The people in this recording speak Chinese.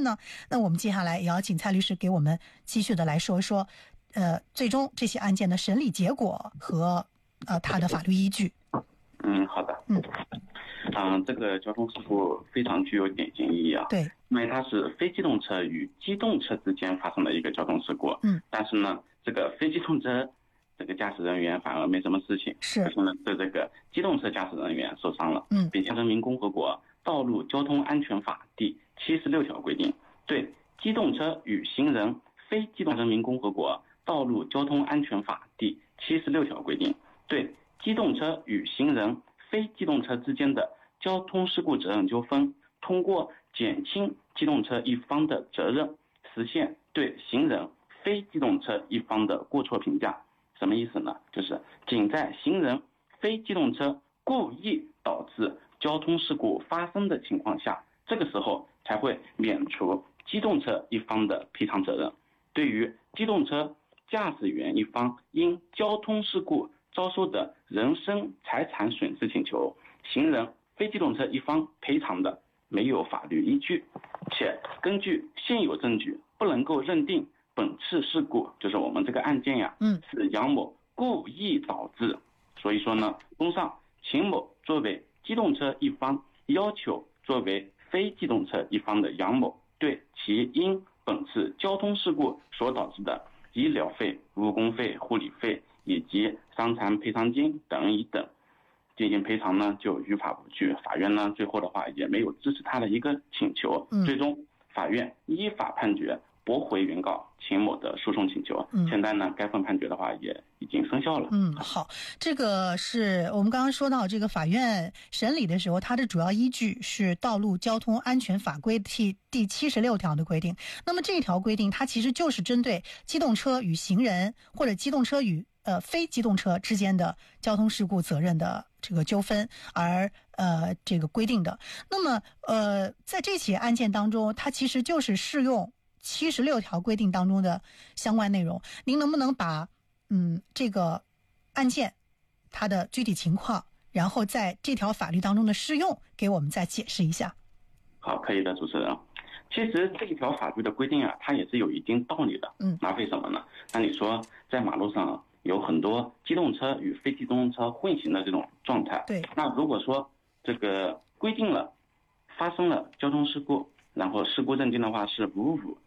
呢？那我们接下来也要请蔡律师给我们继续的来说说，最终这些案件的审理结果和它的法律依据。 好的。这个交通事故非常具有典型意义啊。 对， 因为它是非机动车与机动车之间发生的一个交通事故。但是呢，这个非机动车这个驾驶人员反而没什么事情，可是呢，这个机动车驾驶人员受伤了。并且人民共和国道路交通安全法第76条规定，对机动车与行人，非机动人民共和国道路交通安全法第76条规定，对机动车与行人，非机动车之间的交通事故责任纠纷，通过减轻机动车一方的责任，实现对行人、非机动车一方的过错评价。什么意思呢？就是仅在行人、非机动车故意导致交通事故发生的情况下，这个时候才会免除机动车一方的赔偿责任。对于机动车驾驶员一方因交通事故遭受的人身财产损失请求，行人、非机动车一方赔偿的没有法律依据，且根据现有证据不能够认定本次事故就是我们这个案件呀，是杨某故意导致。所以说呢，综上，秦某作为机动车一方，要求作为非机动车一方的杨某对其因本次交通事故所导致的医疗费、误工费、护理费以及伤残赔偿金等一等进行赔偿呢，就于法不据。法院呢，最后的话也没有支持他的一个请求，最终法院依法判决驳回原告秦某的诉讼请求。现在呢，该份判决的话也已经生效了。 好，这个是我们刚刚说到这个法院审理的时候，它的主要依据是《道路交通安全法规》第76条的规定。那么这一条规定，它其实就是针对机动车与行人或者机动车与非机动车之间的交通事故责任的这个纠纷而这个规定的。那么在这起案件当中，它其实就是适用76条规定当中的相关内容。您能不能把这个案件它的具体情况，然后在这条法律当中的适用给我们再解释一下？ 好，可以的，主持人。其实这一条法律的规定啊，它也是有一定道理的。那为什么呢？那你说在马路上有很多机动车与非机动车混行的这种状态， 对， 那如果说这个规定了发生了交通事故，然后事故认定的话是555，